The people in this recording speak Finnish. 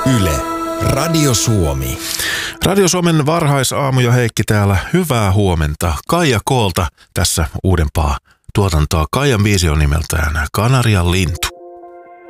Yle, Radio Suomi. Radio Suomen varhaisaamu ja Heikki täällä. Hyvää huomenta. Kaija Koolta tässä uudempaa tuotantoa. Kaijan biisi on nimeltään Kanarian lintu.